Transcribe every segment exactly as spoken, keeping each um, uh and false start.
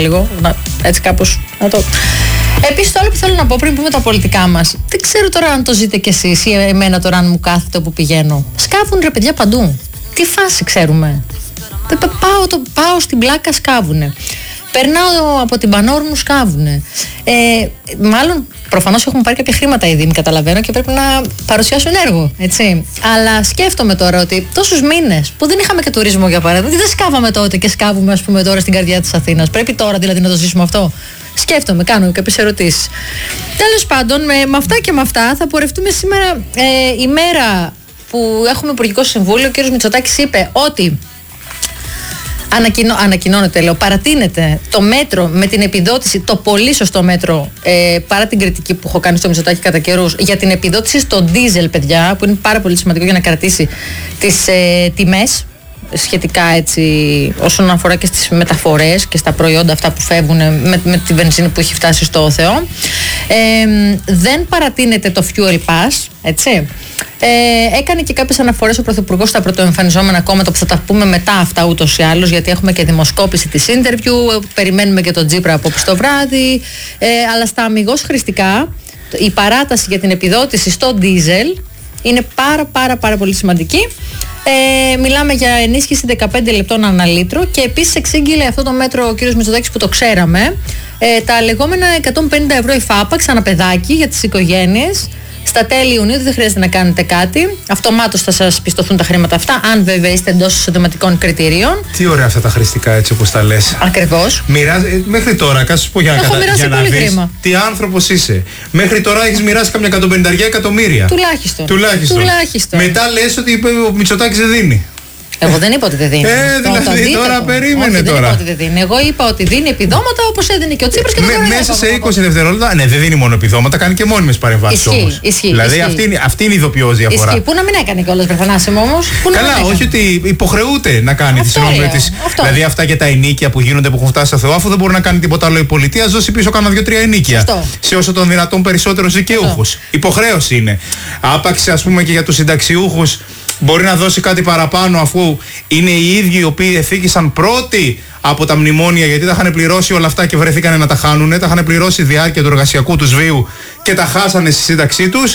λίγο. Να, έτσι κάπως να το. Επίσης, το άλλο που θέλω να πω πριν πούμε τα πολιτικά μας, δεν ξέρω τώρα αν το ζείτε κι εσείς ή εμένα τώρα, αν μου κάθεται όπου πηγαίνω. Σκάβουν ρε παιδιά παντού. Τι φάση ξέρουμε. Πάω, το, πάω στην πλάκα, σκάβουνε. Περνάω από την Πανόρμου, σκάβουνε. Ε, μάλλον προφανώς έχουμε πάρει κάποια χρήματα ήδη, μην καταλαβαίνω, και πρέπει να παρουσιάσουν έργο. Έτσι. Αλλά σκέφτομαι τώρα ότι τόσους μήνες που δεν είχαμε και τουρισμό, για παράδειγμα, δεν σκάβαμε τότε και σκάβουμε, ας πούμε, τώρα στην καρδιά της Αθήνας. Πρέπει τώρα δηλαδή να το ζήσουμε αυτό. Σκέφτομαι, κάνω κάποιες ερωτήσεις. Τέλος πάντων, με, με αυτά και με αυτά θα πορευτούμε σήμερα, ε, η μέρα που έχουμε Υπουργικό Συμβούλιο. Ο κ. Μητσοτάκης είπε ότι Ανακοινώ, ανακοινώνεται, λέω, παρατείνεται το μέτρο με την επιδότηση, το πολύ σωστό μέτρο, ε, παρά την κριτική που έχω κάνει στο Μητσοτάκη κατά καιρούς, για την επιδότηση στο ντίζελ, παιδιά, που είναι πάρα πολύ σημαντικό για να κρατήσει τις ε, τιμές σχετικά, έτσι, όσον αφορά και στις μεταφορές και στα προϊόντα αυτά που φεύγουν με, με τη βενζίνη που έχει φτάσει στο Θεό. Ε, δεν παρατείνεται το fuel pass, έτσι. Ε, έκανε και κάποιες αναφορές ο Πρωθυπουργός στα πρωτοεμφανιζόμενα κόμματα, που θα τα πούμε μετά αυτά ούτως ή άλλως, γιατί έχουμε και δημοσκόπηση της interview, περιμένουμε και τον Τζίπρα απόψε το βράδυ. Ε, αλλά στα αμιγώς χρηστικά, η παράταση για την επιδότηση στο ντίζελ είναι πάρα πάρα πάρα πολύ σημαντική. Ε, μιλάμε για ενίσχυση δεκαπέντε λεπτών ανά λίτρο, και επίσης εξήγηλε αυτό το μέτρο ο κ. Μητσοτάκης, που το ξέραμε, ε, τα λεγόμενα εκατόν πενήντα ευρώ υφάπαξ ανά παιδάκι για τις οικογένειες. Στα τέλη Ιουνίου δεν χρειάζεται να κάνετε κάτι. Αυτομάτως θα σας πιστωθούν τα χρήματα αυτά, αν βέβαια είστε εντός εισοδηματικών κριτηρίων. Τι ωραία αυτά τα χρηστικά, έτσι όπως τα λες. Ακριβώς. Μοιράζ... μέχρι τώρα, κάτσε σου πω για να, κατα... για να δεις χρήμα. Τι άνθρωπος είσαι. Μέχρι τώρα έχεις μοιράσει καμιά εκατόν πενήντα εκατομμύρια. Τουλάχιστον. Τουλάχιστον. Τουλάχιστον. Μετά λες ότι ο Μητσοτάκης δεν δίνει. Εγώ δεν είπα ότι δεν δίνει. Ε, δηλαδή το τώρα περίμενε. Όχι, τώρα. Δεν είπα ότι δεν δίνει. Εγώ είπα ότι δίνει επιδόματα όπως έδινε και ο Τσίπρας και το Με, μέσα σε είκοσι δευτερόλεπτα, ναι, δεν δίνει μόνο επιδόματα, κάνει και μόνιμες παρεμβάσεις όμως. Ισχύει. Δηλαδή ισχύει. Αυτή, είναι, αυτή είναι η ειδοποιώς διαφορά. Ισχύει. Πού να μην έκανε κιόλας, Βρεφανάσιμο όμως. Καλά, όχι ότι υποχρεούται να κάνει τη συνόμιλη της. Δηλαδή αυτά για τα ενίκια που γίνονται, που έχουν φτάσει στο Θεό, αφού δεν μπορεί να κάνει τίποτα άλλο η πολιτεία, δώσει πίσω κάνα δύο-τρία ενίκια. Σωστό. Σε όσο των δυνατόν περισσότερους δικαιούχους. Υποχρέωση είναι. Άπαξ, ας πούμε, και για τους συνταξιούχους. Μπορεί να δώσει κάτι παραπάνω, αφού είναι οι ίδιοι οι οποίοι εθήκησαν πρώτοι από τα μνημόνια, γιατί τα είχαν πληρώσει όλα αυτά και βρεθήκανε να τα χάνουνε. Τα είχαν πληρώσει διάρκεια του εργασιακού τους βίου και τα χάσανε στη σύνταξή τους.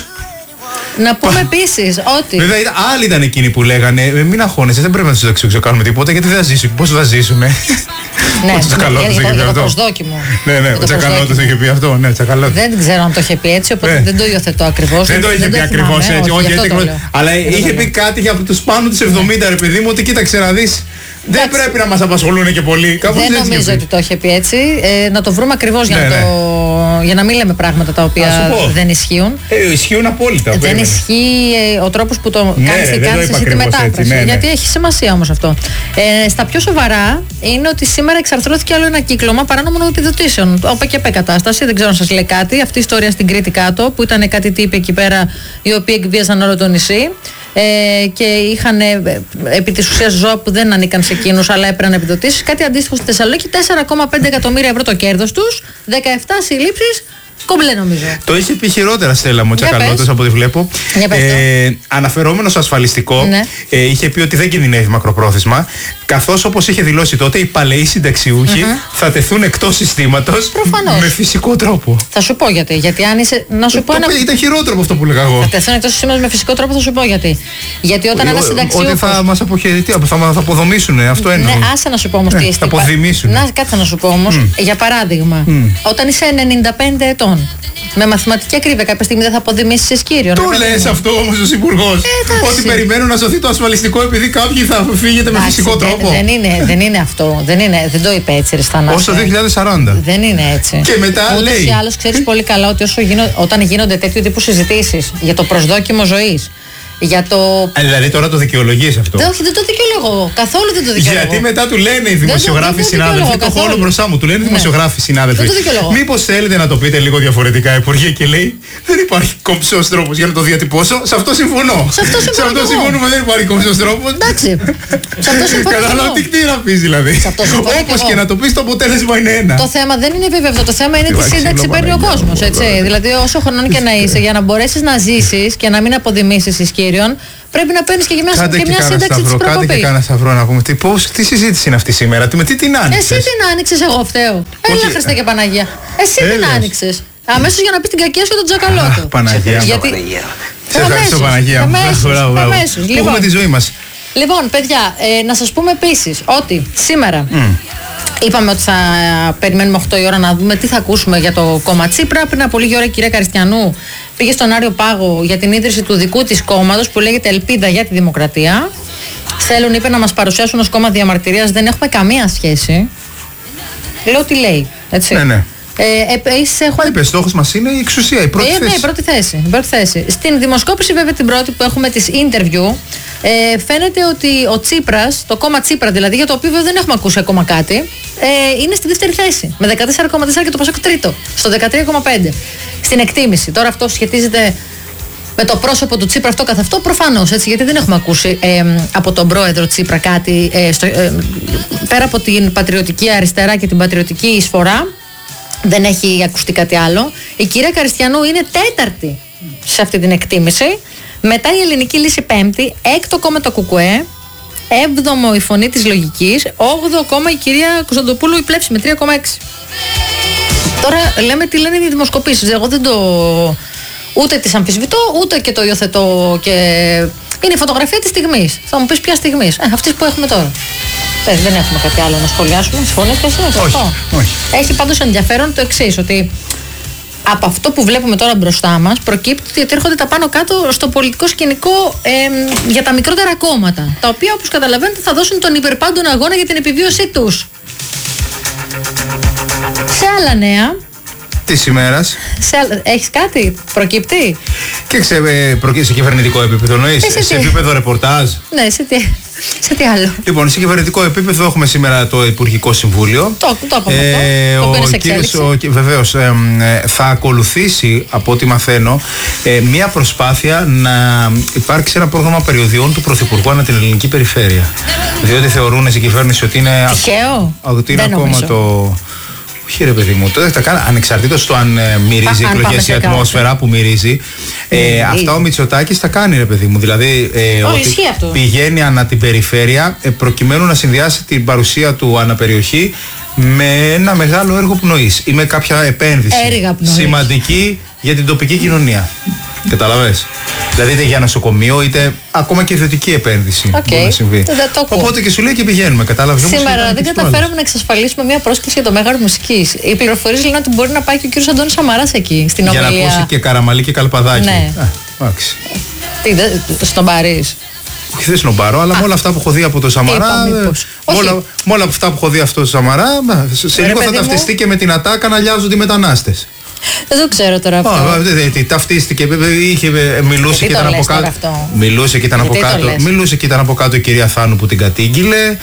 Να πούμε επίσης ότι. Βέβαια, άλλοι ήταν εκείνοι που λέγανε ε, μην αγχώνεσαι, δεν πρέπει να τους συνταξιούχους κάνουμε τίποτα, γιατί δεν θα ζήσουμε. Πώς θα ζήσουμε. Ναι, ο Τσακαλώτος είχε πει αυτό. Το προσδόκιμο. Ναι, ναι, ο Τσακαλώτος είχε πει αυτό. Ναι, δεν ξέρω αν το είχε πει έτσι, οπότε δεν το υιοθετώ ακριβώς. Δεν το είχε πει ακριβώς έτσι. Όχι, αλλά είχε πει κάτι για τους πάνω τους εβδομήντα, ρε παιδί μου, ότι κοίταξε να δεις. Δεν πρέπει να μας απασχολούν και πολύ. Κάπως δεν νομίζω ότι το είχε πει έτσι. Ε, να το βρούμε ακριβώς για, ναι, να ναι. το... για να μην λέμε πράγματα τα οποία δεν ισχύουν. Ε, ισχύουν απόλυτα. Δεν περίμενε. Ισχύει ε, ο τρόπος που το ναι, κάνεις και κάνεις εσύ τη μετάφραση. Έτσι, ναι, ναι. Γιατί έχει σημασία όμως αυτό. Ε, στα πιο σοβαρά είναι ότι σήμερα εξαρθρώθηκε άλλο ένα κύκλωμα παράνομων επιδοτήσεων. ΟΠΕΚΕΠΕ κατάσταση. Δεν ξέρω αν σας λέει κάτι. Αυτή η ιστορία στην Κρήτη κάτω, που ήταν κάτι τύποι εκεί πέρα, οι οποίοι εκβίαζαν όλο το νησί. Ε, και είχαν ε, επί της ουσίας ζώα που δεν ανήκαν σε εκείνους, αλλά έπαιρναν επιδοτήσεις. Κάτι αντίστοιχο στη Θεσσαλονίκη, τέσσερα κόμμα πέντε εκατομμύρια ευρώ το κέρδος τους, δεκαεπτά συλλήψεις, κομπλέ νομίζω. Το είχε πει χειρότερα, Στέλλα μου, Τσακαλώτος, από ό,τι βλέπω. Ε, αναφερόμενος στο ασφαλιστικό, ναι. ε, είχε πει ότι δεν κινδυνεύει μακροπρόθεσμα, καθώς όπως είχε δηλώσει τότε, οι παλαιοί συνταξιούχοι mm-hmm. θα τεθούν εκτός συστήματος με φυσικό τρόπο. Θα σου πω γιατί. Γιατί αν είσαι. Να σου το, πω το, ένα... Ήταν χειρότερο από αυτό που λέγα εγώ. Θα τεθούν εκτός συστήματος με φυσικό τρόπο, θα σου πω γιατί. Γιατί όταν ένα συνταξιούχος. Ότι θα μας αποχαιρετεί, θα μας αποδομήσουν, αυτό εννοώ. Ναι, άσε να σου πω όμως τι. Θα αποδημήσουν. Να, κάτσε να σου πω όμως, για παράδειγμα, όταν είσαι ενενήντα πέντε ετών. Με μαθηματική ακρίβεια κάποια στιγμή δεν θα αποδημήσεις εσκύριο. Το λες αυτό όμως ο Υπουργός. Ε, ότι περιμένω να σωθεί το ασφαλιστικό επειδή κάποιοι θα φύγετε με φυσικό τρόπο. Δεν είναι, δεν είναι αυτό. Δεν, είναι, δεν το είπε έτσι, ρε Στανάση. Ως το δύο χιλιάδες σαράντα. Δεν είναι έτσι. Και μετά ούτως λέει. Ούτως ή άλλως ξέρεις πολύ καλά ότι όσο γίνω, όταν γίνονται τέτοιου τύπου συζητήσεις για το προσδόκιμο ζωής. Για το... Α, δηλαδή τώρα το δικαιολογείς αυτό. Δεν, όχι, δεν το δικαιολογώ. Καθόλου δεν το δικαιολογώ. Γιατί μετά του λένε οι δημοσιογράφοι συνάδελφοι. Το χώρο μπροστά μου του λένε οι δημοσιογράφοι συνάδελφοι. Μήπως θέλετε να το πείτε λίγο διαφορετικά, Υπουργέ, και λέει δεν υπάρχει κομψός τρόπος για να το διατυπώσω. Σε αυτό συμφωνώ. Σε αυτό, σε αυτό συμφωνούμε, δεν υπάρχει κομψός τρόπος. Εντάξει. Σε αυτό συμφωνώ. Καταλαβαίνω να πεις δηλαδή. Όπως και να το πεις, το αποτέλεσμα είναι ένα. Το θέμα δεν είναι βέβαια αυτό. Το θέμα είναι τι σύνταξη παίρνει ο κόσμος. Δηλαδή, όσο χρονών και να είσαι, για να μπορέσεις να ζήσεις και να μην αποδημήσεις ισχύει. επιχειρηματοκύρων, πρέπει να παίρνει και μια, και μια σύνταξη τη προκοπής. Κάντε και κάνα σταυρό να πούμε. Τι, πώς, τι συζήτηση είναι αυτή σήμερα, με τι την άνοιξες? Εσύ την άνοιξες, εγώ φταίω. Έλα, Χριστέ και Παναγία. Εσύ την άνοιξες. Αμέσως για να πει την κακία σου και τον τζακαλώτο. Παναγία. Γιατί... Σε ευχαριστώ, Παναγία μου. Αμέσως. Έχουμε τη ζωή μας. Λοιπόν, παιδιά, ε, να σας πούμε επίσης ότι σήμερα mm. είπαμε ότι θα περιμένουμε οκτώ η ώρα να δούμε τι θα ακούσουμε για το κόμμα Τσίπρα. Πριν από λίγη ώρα η κυρία Καριστιανού πήγε στον Άριο Πάγο για την ίδρυση του δικού της κόμματος που λέγεται Ελπίδα για τη Δημοκρατία. Θέλουν, είπε, να μας παρουσιάσουν ως κόμμα διαμαρτυρίας. Δεν έχουμε καμία σχέση. Λέω τι λέει, έτσι. Ναι, ναι. Ε, επίσης έχουμε... Μα είπε, στόχος μας είναι η εξουσία, η πρώτη ε, θέση. Ναι, η πρώτη θέση, η πρώτη θέση. Στην δημοσκόπηση, βέβαια, την πρώτη που έχουμε της interview, ε, φαίνεται ότι ο Τσίπρας, το κόμμα Τσίπρα δηλαδή, για το οποίο δεν έχουμε ακούσει ακόμα κάτι, ε, είναι στη δεύτερη θέση. Με δεκατέσσερα κόμμα τέσσερα και το Πασόκ τρίτο, στο δεκατρία κόμμα πέντε. Στην εκτίμηση. Τώρα αυτό σχετίζεται με το πρόσωπο του Τσίπρα αυτό καθ' αυτό, προφανώς, έτσι, γιατί δεν έχουμε ακούσει ε, από τον πρόεδρο Τσίπρα κάτι ε, στο, ε, πέρα από την πατριωτική αριστερά και την πατριωτική εισφορά. Δεν έχει ακουστεί κάτι άλλο. Η κυρία Καριστιανού είναι τέταρτη σε αυτή την εκτίμηση. Μετά η Ελληνική Λύση πέμπτη, έκτο κόμμα το ΚΚΕ, έβδομο η Φωνή της Λογικής, όγδοο κόμμα η κυρία Κωνσταντοπούλου η Πλεύση με τρία κόμμα έξι. Τώρα λέμε τι λένε οι δημοσκοπήσεις. Εγώ δεν το... ούτε τις αμφισβητώ, ούτε και το υιοθετώ και... είναι η φωτογραφία της στιγμής. Θα μου πεις ποια στιγμής? Ε, αυτή που έχουμε τώρα. Ε, δεν έχουμε κάτι άλλο να σχολιάσουμε. Συμφωνείτε και εσείς? Όχι, όχι. Έχει πάντως ενδιαφέρον το εξής, ότι από αυτό που βλέπουμε τώρα μπροστά μας προκύπτει ότι έρχονται τα πάνω κάτω στο πολιτικό σκηνικό ε, για τα μικρότερα κόμματα, τα οποία, όπως καταλαβαίνετε, θα δώσουν τον υπερπάντων αγώνα για την επιβίωσή τους. Σε άλλα νέα της ημέρας. Έχεις κάτι, προκύπτει? Και ξε, προκύπτει σε κυβερνητικό επίπεδο, εννοείς, σε, σε επίπεδο ρεπορτάζ. Ναι, σε τι, σε τι άλλο? Λοιπόν, σε κυβερνητικό επίπεδο έχουμε σήμερα το Υπουργικό Συμβούλιο. Το, το έχουμε ε, αυτό, το οποίο είναι σε εξέλιξη. Βεβαίως, ε, θα ακολουθήσει, από ό,τι μαθαίνω, ε, μια προσπάθεια να υπάρξει ένα πρόγραμμα περιοδιών του Πρωθυπουργού ανά την ελληνική περιφέρεια. Διότι θεωρούν η κυβέρνηση ότι είναι, τυχαίο. ότι είναι ακόμα νομίζω. το... Όχι, ρε παιδί μου, τότε θα κάνω ανεξαρτήτως το αν ε, μυρίζει η εκλογές η ατμόσφαιρα που μυρίζει. Ε, αυτά ο Μητσοτάκης τα κάνει, ρε παιδί μου. Δηλαδή, ε, oh, ότι πηγαίνει ανά την περιφέρεια ε, προκειμένου να συνδυάσει την παρουσία του αναπεριοχή με ένα μεγάλο έργο πνοής ή με κάποια επένδυση σημαντική για την τοπική κοινωνία. Καταλαβες. Δηλαδή είτε για νοσοκομείο είτε ακόμα και ιδιωτική επένδυση okay. μπορεί να συμβεί. Οπότε και σου λέει και πηγαίνουμε, κατάλαβες. Σήμερα δεν καταφέραμε να εξασφαλίσουμε μια πρόσκληση για το Μέγαρο Μουσικής. Οι πληροφορίες λένε ότι μπορεί να πάει και ο κύριος Αντώνης Σαμαράς εκεί στην ομιλία. Για να ακούσει και Καραμαλή και Καλπαδάκι. Ναι. Α, τι, δε, στον Παρίς. Όχι, δεν σνομπάρω, αλλά με όλα αυτά που έχω δει από το Σαμαρά. Με όλα αυτά που έχω δει αυτό το Σαμαρά, σε λίγο θα ταυτιστεί και με την ατάκα να λιάζουν οι μετανάστες. Δεν το ξέρω τώρα αυτό. Ταυτίστηκε, είχε, μιλούσε και ήταν από κάτω. Μιλούσε και ήταν από κάτω. Μιλούσε και ήταν από κάτω η κυρία Θάνου που την κατήγγειλε.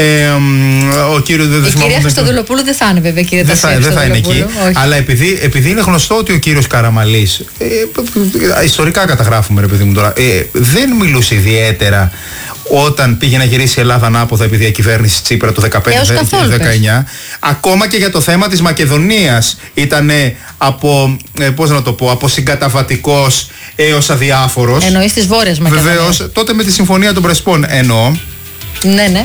Ο κύριος δεν θυμάμαι. Η κυρία Χριστοδουλοπούλου δεν θα είναι βέβαια, κύριε Τασσέρη. Δεν θα είναι εκεί. Αλλά επειδή είναι γνωστό ότι ο κύριος Καραμαλής, ιστορικά καταγράφουμε, ρε παιδί μου τώρα, δεν μιλούσε ιδιαίτερα όταν πήγε να γυρίσει η Ελλάδα ανάποδα επί διακυβέρνηση Τσίπρα το δεκαπέντε δεκαεννιά. Ακόμα και για το θέμα της Μακεδονίας ήταν από, ε, πώς να το πω, από συγκαταβατικός έως αδιάφορος. Εννοείς της Βόρειας Μακεδονίας. Βεβαίως, τότε με τη Συμφωνία των Πρεσπών εννοώ. Ναι, ναι.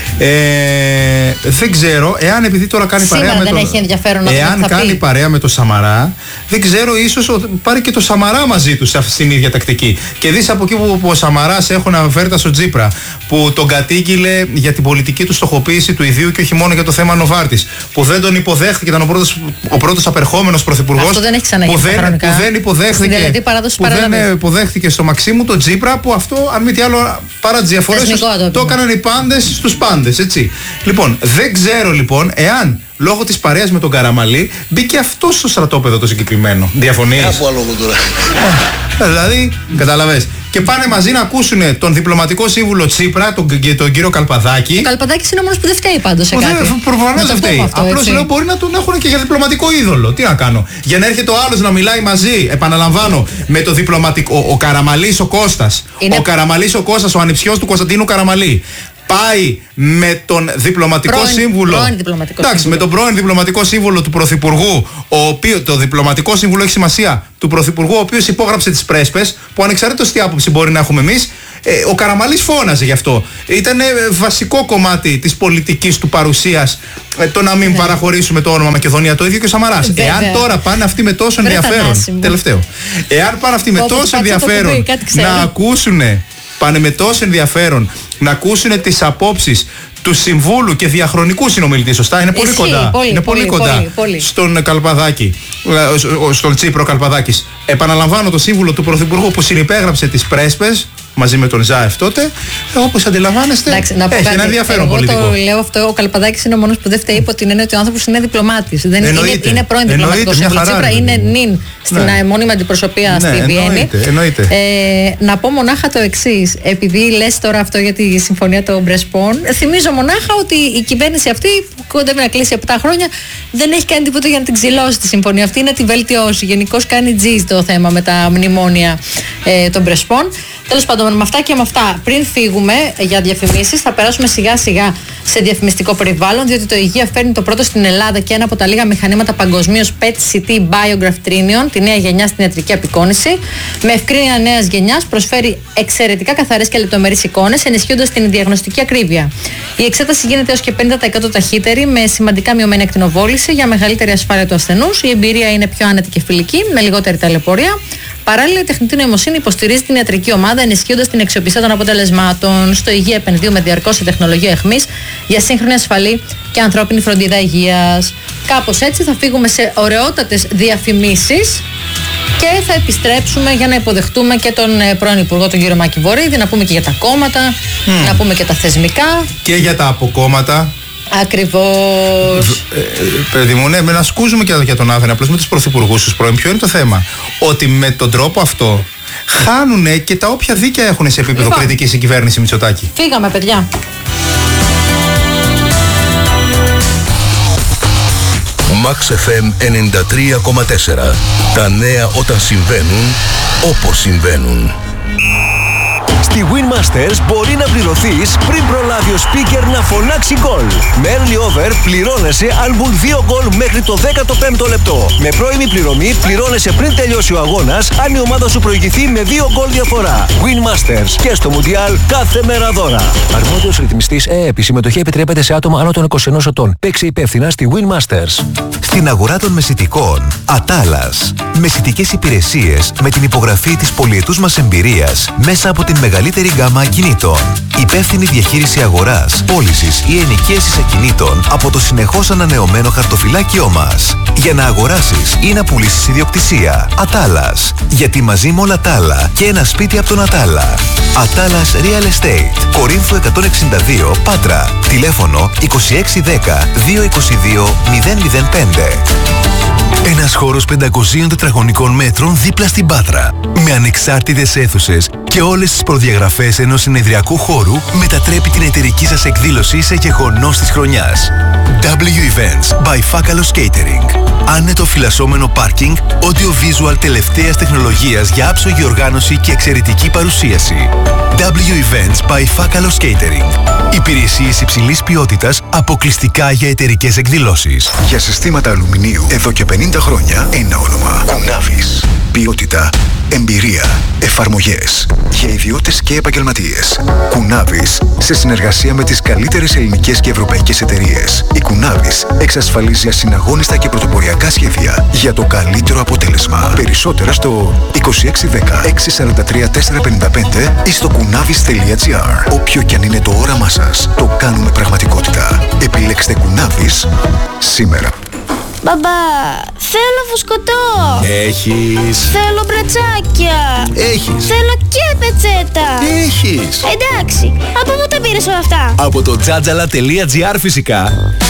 Ε, δεν ξέρω, εάν επειδή τώρα κάνει Σήμερα παρέα δεν με το. Έχει ενδιαφέρον εάν θα κάνει πει. παρέα με το Σαμαρά, δεν ξέρω, ίσως πάρει και το Σαμαρά μαζί του στην ίδια τακτική. Και δεις από εκεί που, που ο Σαμαράς έχουν αφέρτα στο Τσίπρα, που τον κατήγγειλε για την πολιτική του στοχοποίηση του ιδίου και όχι μόνο για το θέμα Νοβάρτης, που δεν τον υποδέχθηκε, ήταν ο πρώτος, ο πρώτος απερχόμενος πρωθυπουργός. Αυτό δεν έχει ξαναγίνει. Που δεν, που δεν υποδέχθηκε, που δεν υποδέχθηκε στο Μαξίμου τον Τσίπρα, που αυτό, αν μη τι άλλο, παρά τις διαφορές, το έκαναν οι πάντες στους πάντες, έτσι. Λοιπόν, δεν ξέρω λοιπόν εάν λόγω της παρέας με τον Καραμαλή μπήκε αυτό στο στρατόπεδο το συγκεκριμένο. Διαφωνείς? Από άλλο τώρα. Δηλαδή, καταλαβες. Και πάνε μαζί να ακούσουν τον διπλωματικό σύμβουλο Τσίπρα, τον, τον κύριο Καλπαδάκη. Ο Καλπαδάκης είναι ο μόνος που δεν φταίει πάντως σε που κάτι. Προφανώς δεν φταίει. Απλώς λέω μπορεί να τον έχουν και για διπλωματικό είδωλο. Τι να κάνω. Για να έρχεται ο άλλος να μιλάει μαζί, επαναλαμβάνω, με το διπλωματικό. Ο, ο Καραμαλής ο Κώστας. Είναι... Ο Καραμαλής ο Κώστας, ο ανιψιός του Κωνσταντίνου Καραμαλή. πάει με τον διπλωματικό πρώην, σύμβουλο. Πρώην διπλωματικό εντάξει, σύμβουλο. με τον πρώην διπλωματικό σύμβουλο του Πρωθυπουργού, ο οποίο, το διπλωματικό σύμβουλο έχει σημασία, του Πρωθυπουργού, ο οποίος υπόγραψε τις πρέσπες, που ανεξαρτήτως τι άποψη μπορεί να έχουμε εμείς, ε, ο Καραμανλής φώναζε γι' αυτό. Ήταν ε, βασικό κομμάτι της πολιτικής του παρουσίας ε, το να μην ναι. παραχωρήσουμε το όνομα Μακεδονία. Το ίδιο και ο Σαμαράς. Βέβαια. Εάν τώρα πάνε αυτοί με τόσο ενδιαφέρον. Τελευταίο. Εάν πάνε αυτοί με Όπως τόσο ενδιαφέρον να ακούσουν. Πάνε με τόσο ενδιαφέρον να ακούσουν τις απόψεις του Συμβούλου και διαχρονικού συνομιλητή. Σωστά, είναι πολύ Εσύ, κοντά. Πολύ, είναι πολύ, πολύ κοντά πολύ, πολύ. στον Καλπαδάκη, στον Τσίπρο Καλπαδάκης. Επαναλαμβάνω, το Σύμβουλο του Πρωθυπουργού που συνυπέγραψε τις πρέσπες μαζί με τον Ζάεφ τότε, όπως αντιλαμβάνεστε, Εντάξει, να έχει ένα ενδιαφέρον εγώ πολιτικό. Το λέω αυτό, ο Καλπαδάκης είναι ο μόνος που δεν φταίει υπό την έννοια ότι ο άνθρωπος είναι διπλωμάτης. Δεν είναι, είναι πρώην διπλωματικός. Ο Τσίπρα είναι νυν στην ναι. μόνιμη αντιπροσωπεία ναι, στη Βιέννη. Εννοείται. Ε, να πω μονάχα το εξής, επειδή λες τώρα αυτό για τη συμφωνία των Πρεσπών, θυμίζω μονάχα ότι η κυβέρνηση αυτή που κοντεύει να κλείσει επτά χρόνια δεν έχει κάνει τίποτα για να την ξυλώσει τη συμφωνία αυτή, να την βελτιώσει. Γενικώς κάνει τζιζ το θέμα με τα μνημόνια ε, των Πρεσπών. Τέλος πάντων, με αυτά και με αυτά, πριν φύγουμε για διαφημίσεις, θα περάσουμε σιγά σιγά σε διαφημιστικό περιβάλλον, διότι το Υγεία φέρνει το πρώτο στην Ελλάδα και ένα από τα λίγα μηχανήματα παγκοσμίως πι ι τι σι τι Biograph Trinion, τη νέα γενιά στην ιατρική απεικόνηση. Με ευκρίνεια νέας γενιάς προσφέρει εξαιρετικά καθαρές και λεπτομερείς εικόνες, ενισχύοντας την διαγνωστική ακρίβεια. Η εξέταση γίνεται έως και πενήντα τοις εκατό ταχύτερη, με σημαντικά μειωμένη ακτινοβόληση για μεγαλύτερη ασφάλεια του ασθενούς. Η εμπειρία είναι πιο άνετη και φιλική, με λιγότερη ταλαιπωρία. Παράλληλα, η τεχνητή νοημοσύνη υποστηρίζει την ιατρική ομάδα, ενισχύοντας την αξιοπιστία των αποτελεσμάτων. Στο Υγεία επενδύουμε διαρκώς σε τεχνολογία αιχμής για σύγχρονη, ασφαλή και ανθρώπινη φροντίδα υγείας. Κάπως έτσι θα φύγουμε σε ωραιότατες διαφημίσεις και θα επιστρέψουμε για να υποδεχτούμε και τον πρώην Υπουργό, τον κύριο Μάκη Βορίδη, να πούμε και για τα κόμματα, mm. να πούμε και τα θεσμικά. Και για τα αποκόμματα. Ακριβώς. Ε, παιδί μου, ναι, με να σκούζουμε και για τον Άδωνη, απλώς με τους πρωθυπουργούς τους πρώην. Ποιο είναι το θέμα? Ότι με τον τρόπο αυτό χάνουνε και τα όποια δίκαια έχουν σε επίπεδο λοιπόν, κριτικής η κυβέρνηση Μητσοτάκη. Φύγαμε, παιδιά. Max εφ εμ ενενήντα τρία κόμμα τέσσερα. Τα νέα όταν συμβαίνουν, όπως συμβαίνουν. Στη Winmasters μπορεί να πληρωθείς πριν προλάβει ο speaker να φωνάξει γκολ. Με early over πληρώνεσαι αν μπουν δύο γκολ μέχρι το δέκατο πέμπτο λεπτό. Με πρώιμη πληρωμή πληρώνεσαι πριν τελειώσει ο αγώνας αν η ομάδα σου προηγηθεί με δύο γκολ διαφορά. Winmasters και στο Μουντιάλ κάθε μέρα δώρα. Αρμόδιος ρυθμιστής ΕΕΠ. Η συμμετοχή επιτρέπεται σε άτομα άνω των είκοσι ενός ετών. Παίξε υπεύθυνα στη Winmasters. Στην αγορά των μεσητικών, Ατάλας. Μεσητικές υπηρεσίες με την υπογραφή της πολυετούς μας εμπειρίας μέσα από την μεγαλύτερη γκάμα ακινήτων. Υπεύθυνη διαχείριση αγοράς, πώλησης ή ενοικίασης ακινήτων από το συνεχώς ανανεωμένο χαρτοφυλάκιό μας. Για να αγοράσεις ή να πουλήσεις ιδιοκτησία. Ατάλας. Γιατί μαζί με όλα τα άλλα και ένα σπίτι από τον Ατάλα. Ατάλας Real Estate. Κορίνθου εκατόν εξήντα δύο, Πάτρα. Τηλέφωνο είκοσι έξι δέκα δύο είκοσι δύο μηδέν μηδέν πέντε. Ένας χώρος πεντακοσίων τετραγωνικών μέτρων δίπλα στην Πάτρα. Με ανεξάρτητες αίθουσες και όλες τις προδιαγραφές ενός συνεδριακού χώρου μετατρέπει την εταιρική σας εκδήλωση σε γεγονός της χρονιάς. ντάμπλιου Events by Fakalos Catering. Άνετο φυλασσόμενο πάρκινγκ, audio-visual τελευταίας τεχνολογίας για άψογη οργάνωση και εξαιρετική παρουσίαση. ντάμπλιου Events by Fakalos Catering. Υπηρεσίες υψηλής ποιότητας αποκλειστικά για εταιρικές εκδηλώσεις. Για συστήματα αλουμινίου εδώ και πενήντα χρόνια ένα όνομα. Κουνάβης. Ποιότητα, εμπειρία, εφαρμογές. Για ιδιώτες και επαγγελματίες. Κουνάβης, σε συνεργασία με τις καλύτερες ελληνικές και ευρωπαϊκές εταιρείες. Η Κουνάβης εξασφαλίζει ασυναγώνιστα και πρωτοποριακά σχέδια για το καλύτερο αποτέλεσμα. Περισσότερα στο είκοσι έξι δέκα έξι σαράντα τρία τετρακόσια πενήντα πέντε ή στο κουνάβης τελεία τζι άρ. Όποιο κι αν είναι το όραμά σας, το κάνουμε πραγματικότητα. Επιλέξτε Κουνάβης σήμερα. Μπαμπά, θέλω φουσκωτό. Έχεις. Θέλω μπρατσάκια. Έχεις. Θέλω και πετσέτα. Έχεις. Εντάξει, από πού τα πήρες όλα αυτά? Από το τζάτζαλα τελεία τζι άρ φυσικά.